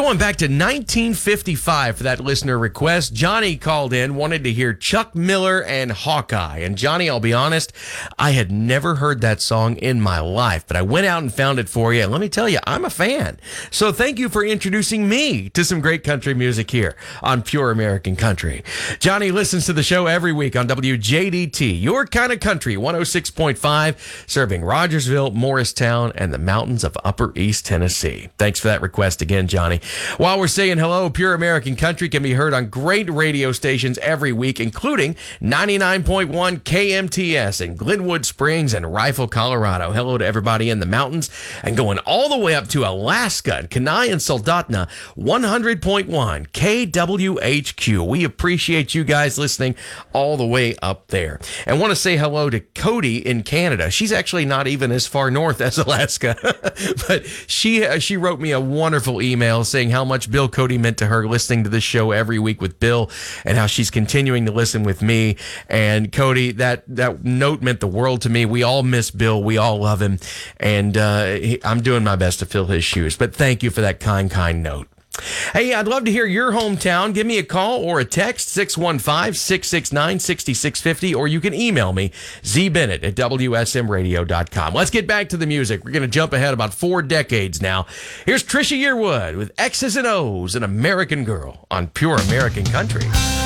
Going back to 1955 for that listener request. Johnny called in, wanted to hear Chuck Miller and Hawkeye. And Johnny, I'll be honest, I had never heard that song in my life, but I went out and found it for you. And let me tell you, I'm a fan. So thank you for introducing me to some great country music here on Pure American Country. Johnny listens to the show every week on WJDT, your kind of country, 106.5, serving Rogersville, Morristown, and the mountains of Upper East Tennessee. Thanks for that request again, Johnny. While we're saying hello, Pure American Country can be heard on great radio stations every week, including 99.1 KMTS in Glenwood Springs and Rifle, Colorado. Hello to everybody in the mountains, and going all the way up to Alaska and Kenai and Soldotna, 100.1 KWHQ. We appreciate you guys listening all the way up there. And want to say hello to Cody in Canada. She's actually not even as far north as Alaska, but she wrote me a wonderful email saying how much Bill Cody meant to her, listening to this show every week with Bill, and how she's continuing to listen with me. And Cody, that note meant the world to me. We all miss Bill. We all love him. And I'm doing my best to fill his shoes. But thank you for that kind note. Hey, I'd love to hear your hometown. Give me a call or a text, 615-669-6650, or you can email me, zbennett@wsmradio.com. Let's get back to the music. We're going to jump ahead about 4 decades now. Here's Trisha Yearwood with X's and O's, An American Girl on Pure American Country.